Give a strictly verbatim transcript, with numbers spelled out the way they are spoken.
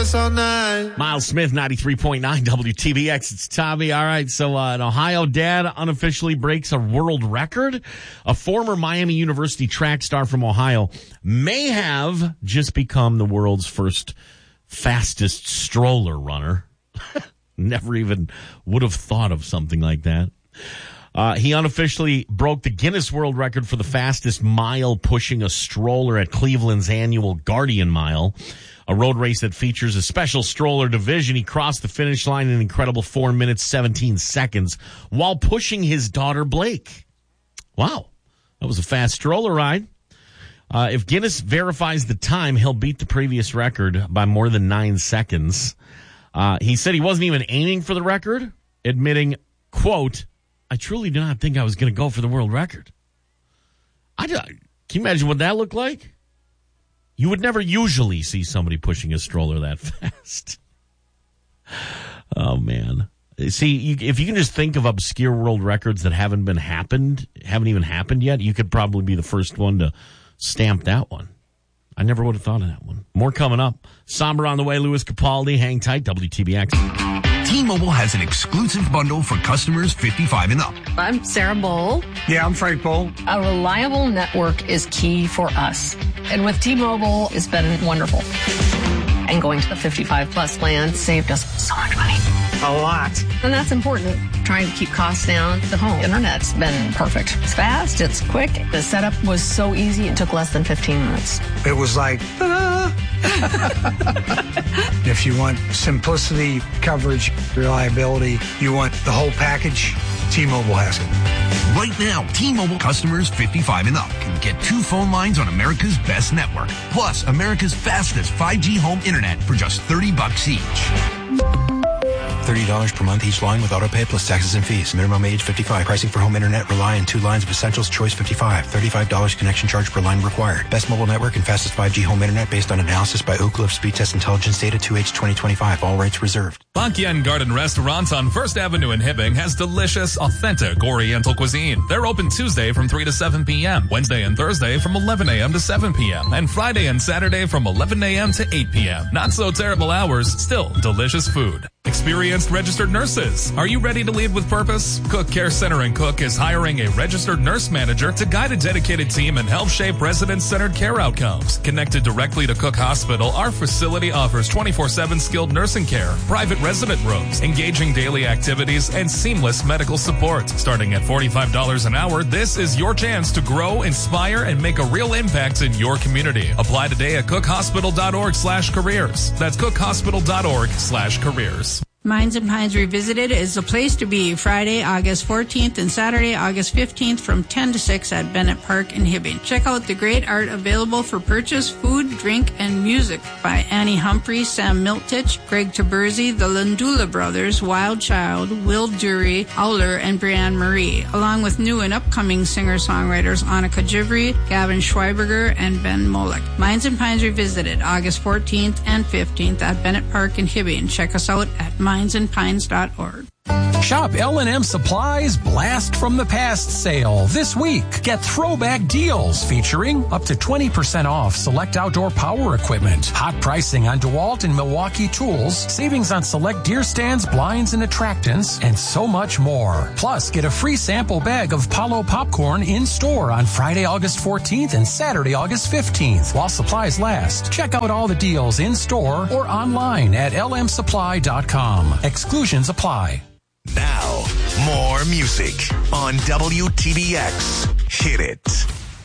dance all night. Miles Smith, ninety-three point nine W T B X. It's Tommy. All right, so uh, an Ohio dad unofficially breaks a world record. A former Miami University track star from Ohio may have just become the world's first fastest stroller runner. Never even would have thought of something like that. Uh, he unofficially broke the Guinness World Record for the fastest mile pushing a stroller at Cleveland's annual Guardian Mile, a road race that features a special stroller division. He crossed the finish line in an incredible four minutes, seventeen seconds while pushing his daughter, Blake. Wow. That was a fast stroller ride. Uh, if Guinness verifies the time, he'll beat the previous record by more than nine seconds. Uh, he said he wasn't even aiming for the record, admitting, quote, I truly do not think I was going to go for the world record. I, can you imagine what that looked like? You would never usually see somebody pushing a stroller that fast. Oh, man. See, you, if you can just think of obscure world records that haven't been happened, haven't even happened yet, you could probably be the first one to stamp that one. I never would have thought of that one. More coming up. Somber on the way, Louis Capaldi. Hang tight, W T B X. T-Mobile has an exclusive bundle for customers fifty-five and up. I'm Sarah Bowl. Yeah, I'm Frank Bowl. A reliable network is key for us. And with T-Mobile, it's been wonderful. And going to the fifty-five plus plan saved us so much money. A lot. And that's important. Trying to keep costs down. The home internet's been perfect. It's fast. It's quick. The setup was so easy. It took less than fifteen minutes. It was like, ah. If you want simplicity, coverage, reliability, you want the whole package, T-Mobile has it. Right now, T-Mobile customers fifty-five and up can get two phone lines on America's best network, plus America's fastest five G home internet for just thirty bucks each. thirty dollars per month each line with autopay plus taxes and fees. Minimum age fifty-five. Pricing for home internet rely on two lines of Essentials Choice fifty-five. thirty-five dollars connection charge per line required. Best mobile network and fastest five G home internet based on analysis by Ookla of Speed Test Intelligence Data two H twenty twenty-five. All rights reserved. Bakian Garden Restaurant on First Avenue in Hibbing has delicious, authentic Oriental cuisine. They're open Tuesday from three to seven p.m., Wednesday and Thursday from eleven a.m. to seven p.m., and Friday and Saturday from eleven a.m. to eight p.m. Not so terrible hours, still delicious food. Experienced registered nurses. Are you ready to lead with purpose? Cook Care Center in Cook is hiring a registered nurse manager to guide a dedicated team and help shape resident-centered care outcomes. Connected directly to Cook Hospital, our facility offers twenty-four seven skilled nursing care, private resident rooms, engaging daily activities, and seamless medical support. Starting at forty-five dollars an hour, this is your chance to grow, inspire, and make a real impact in your community. Apply today at cookhospital.org slash careers. That's cookhospital.org slash careers. Mines and Pines Revisited is the place to be Friday, August fourteenth and Saturday, August fifteenth from ten to six at Bennett Park in Hibbing. Check out the great art available for purchase, food, drink, and music by Annie Humphrey, Sam Miltich, Greg Taberzi, the Landula Brothers, Wild Child, Will Dury, Owler, and Brianne Marie, along with new and upcoming singer-songwriters Annika Jivry, Gavin Schweiberger, and Ben Molek. Mines and Pines Revisited, August fourteenth and fifteenth at Bennett Park in Hibbing. Check us out at mines and pines dot org. Shop L and M Supply's Blast from the Past sale this week. Get throwback deals featuring up to twenty percent off select outdoor power equipment, hot pricing on DeWalt and Milwaukee tools, savings on select deer stands, blinds, and attractants, and so much more. Plus, get a free sample bag of Palo popcorn in store on Friday, August fourteenth and Saturday, August fifteenth while supplies last. Check out all the deals in store or online at L M supply dot com. Exclusions apply. Now, more music on W T B X. Hit it.